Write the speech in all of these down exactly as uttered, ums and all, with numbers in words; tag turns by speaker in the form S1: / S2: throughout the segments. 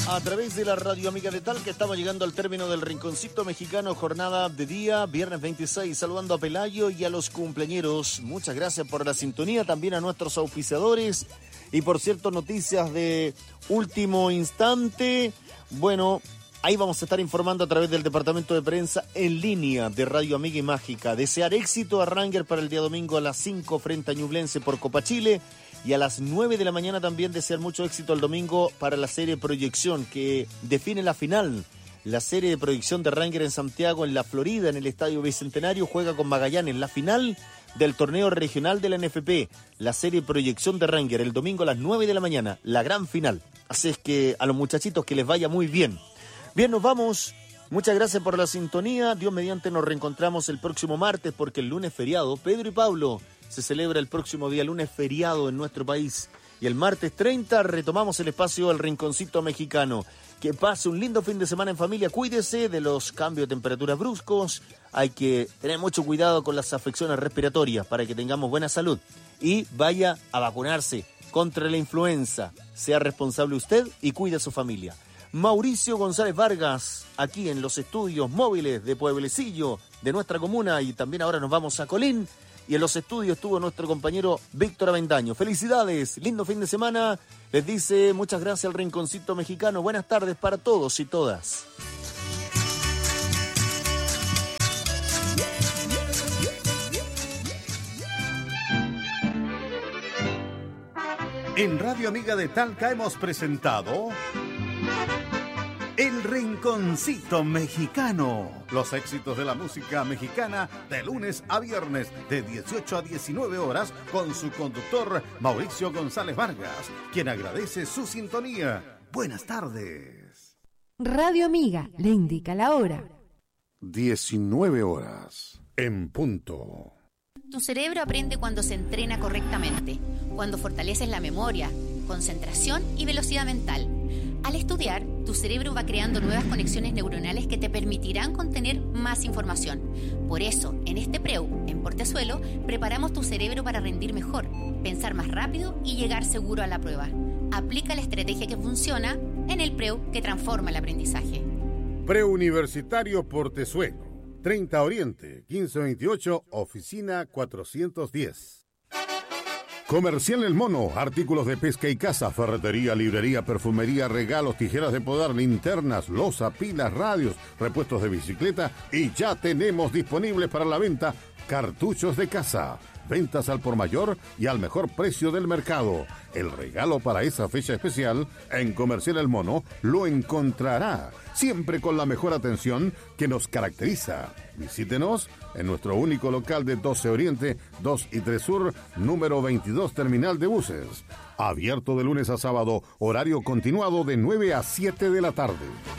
S1: A través de la Radio Amiga de Talca estamos llegando al término del Rinconcito Mexicano, jornada de día, viernes veintiséis, saludando a Pelayo y a los cumpleañeros. Muchas gracias por la sintonía, también a nuestros auspiciadores. Y por cierto, noticias de último instante. Bueno, ahí vamos a estar informando a través del departamento de prensa en línea de Radio Amiga y Mágica. Desear éxito a Ranger para el día domingo a las cinco frente a Ñublense por Copa Chile. Y a las nueve de la mañana también desear mucho éxito el domingo para la serie de proyección que define la final. La serie de proyección de Ranger en Santiago, en la Florida, en el Estadio Bicentenario, juega con Magallanes. La final del torneo regional de la N F P. La serie de proyección de Ranger el domingo a las nueve de la mañana. La gran final. Así es que a los muchachitos que les vaya muy bien. Bien, nos vamos. Muchas gracias por la sintonía. Dios mediante nos reencontramos el próximo martes porque el lunes feriado. Pedro y Pablo se celebra el próximo día lunes feriado en nuestro país. Y el martes treinta retomamos el espacio del Rinconcito Mexicano. Que pase un lindo fin de semana en familia. Cuídese de los cambios de temperatura bruscos. Hay que tener mucho cuidado con las afecciones respiratorias para que tengamos buena salud. Y vaya a vacunarse contra la influenza. Sea responsable usted y cuide a su familia. Mauricio González Vargas, aquí en los estudios móviles de Pueblecillo, de nuestra comuna. Y también ahora nos vamos a Colín. Y en los estudios estuvo nuestro compañero Víctor Avendaño. Felicidades, lindo fin de semana. Les dice muchas gracias al Rinconcito Mexicano. Buenas tardes para todos y todas.
S2: En Radio Amiga de Talca hemos presentado El Rinconcito Mexicano. Los éxitos de la música mexicana de lunes a viernes de dieciocho a diecinueve horas con su conductor Mauricio González Vargas, quien agradece su sintonía. Buenas tardes.
S3: Radio Amiga le indica la hora.
S2: diecinueve horas en punto.
S4: Tu cerebro aprende cuando se entrena correctamente, cuando fortaleces la memoria, concentración y velocidad mental. Al estudiar, tu cerebro va creando nuevas conexiones neuronales que te permitirán contener más información. Por eso, en este Preu, en Portezuelo, preparamos tu cerebro para rendir mejor, pensar más rápido y llegar seguro a la prueba. Aplica la estrategia que funciona en el Preu que transforma el aprendizaje.
S5: Preuniversitario Portezuelo, treinta Oriente, quince veintiocho, oficina cuatrocientos diez. Comercial El Mono, artículos de pesca y caza, ferretería, librería, perfumería, regalos, tijeras de podar, linternas, loza, pilas, radios, repuestos de bicicleta y ya tenemos disponibles para la venta cartuchos de caza. Ventas al por mayor y al mejor precio del mercado. El regalo para esa fecha especial en Comercial El Mono lo encontrará, siempre con la mejor atención que nos caracteriza. Visítenos en nuestro único local de doce Oriente, dos y tres Sur, número veintidós, Terminal de Buses. Abierto de lunes a sábado, horario continuado de nueve a siete de la tarde.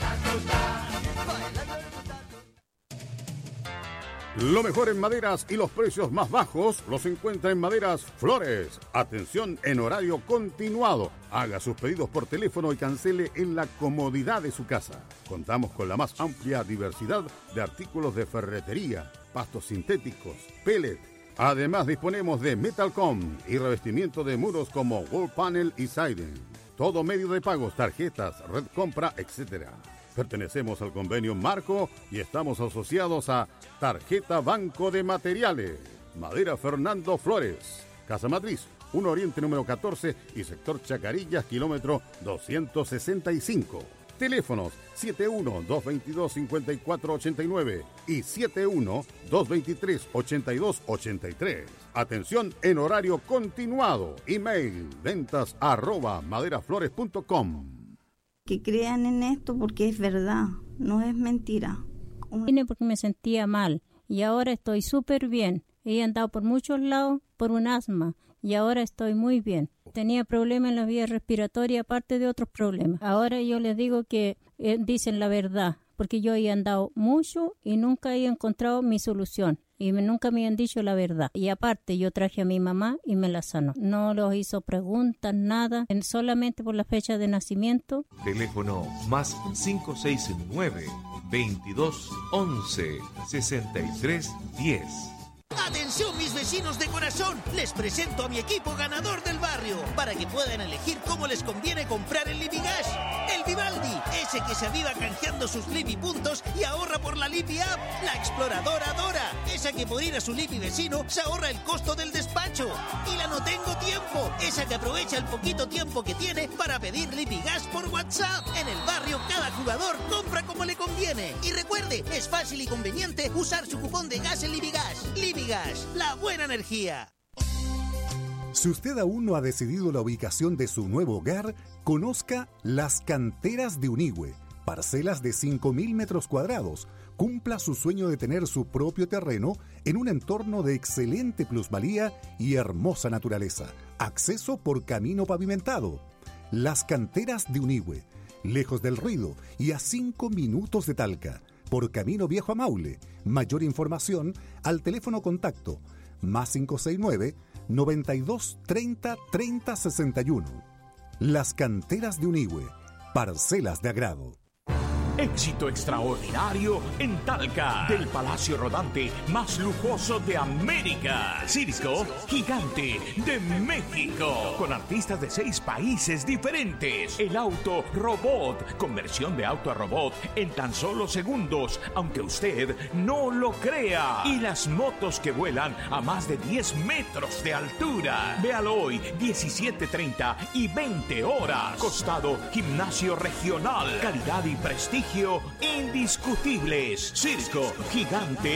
S5: Lo mejor en maderas y los precios más bajos los encuentra en Maderas Flores. Atención en horario continuado. Haga sus pedidos por teléfono y cancele en la comodidad de su casa. Contamos con la más amplia diversidad de artículos de ferretería, pastos sintéticos, pellet. Además disponemos de Metalcom y revestimiento de muros como wall panel y siding. Todo medio de pagos, tarjetas, red compra, etcétera. Pertenecemos al convenio Marco y estamos asociados a Tarjeta Banco de Materiales. Madera Fernando Flores. Casa Matriz, uno Oriente número catorce y sector Chacarillas, kilómetro doscientos sesenta y cinco. Teléfonos siete uno, dos veintidós, cincuenta y cuatro ochenta y nueve y siete uno, dos veintitrés, ochenta y dos ochenta y tres. Atención en horario continuado. Email ventas arroba maderaflores punto com.
S6: Que crean en esto porque es verdad, no es mentira.
S7: Vine porque me sentía mal y ahora estoy súper bien. He andado por muchos lados por un asma y ahora estoy muy bien. Tenía problemas en la vía respiratoria aparte de otros problemas. Ahora yo les digo que eh, dicen la verdad, porque yo he andado mucho y nunca he encontrado mi solución. Y me, nunca me han dicho la verdad. Y aparte, yo traje a mi mamá y me la sanó. No los hizo preguntas, nada. Solamente por la fecha de nacimiento.
S8: Teléfono más cinco seis nueve, veintidós, once, sesenta y tres, diez.
S9: Atención mis vecinos de corazón, les presento a mi equipo ganador del barrio para que puedan elegir cómo les conviene comprar el Libigas. El El Vivaldi, ese que se aviva canjeando sus Lipi puntos y ahorra por la Lipi App. La exploradora Dora, esa que por ir a su Lipi vecino se ahorra el costo del despacho. Y la No Tengo Tiempo, esa que aprovecha el poquito tiempo que tiene para pedir Lipi Gas por WhatsApp. En el barrio cada jugador compra como le conviene. Y recuerde, es fácil y conveniente usar su cupón de gas en Lipigas. Lipigas, la buena energía.
S10: Si usted aún no ha decidido la ubicación de su nuevo hogar, conozca Las Canteras de Unigüe, parcelas de cinco mil metros cuadrados. Cumpla su sueño de tener su propio terreno en un entorno de excelente plusvalía y hermosa naturaleza. Acceso por camino pavimentado. Las Canteras de Unigüe, lejos del ruido y a cinco minutos de Talca, por camino viejo a Maule. Mayor información al teléfono contacto más cinco seis nueve, noventa y dos, treinta, treinta, sesenta y uno. Las Canteras de Unigüe, parcelas de agrado.
S11: Éxito extraordinario en Talca, del Palacio Rodante más lujoso de América. Circo Gigante de México, con artistas de seis países diferentes. El auto robot, conversión de auto a robot en tan solo segundos, aunque usted no lo crea. Y las motos que vuelan a más de diez metros de altura. Véalo hoy, diecisiete treinta y veinte horas. Costado Gimnasio Regional. Calidad y prestigio indiscutibles. Circo Gigante